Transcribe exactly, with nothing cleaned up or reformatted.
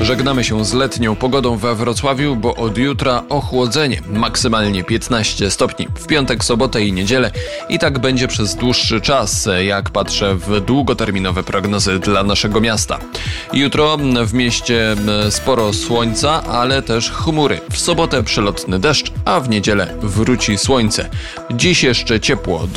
Żegnamy się z letnią pogodą we Wrocławiu, bo od jutra ochłodzenie, maksymalnie piętnaście stopni. W piątek, sobotę i niedzielę i tak będzie przez dłuższy czas, jak patrzę w długoterminowe prognozy dla naszego miasta. Jutro w mieście sporo słońca, ale też chmury. W sobotę przelotny deszcz, a w niedzielę wróci słońce. Dziś jeszcze ciepło.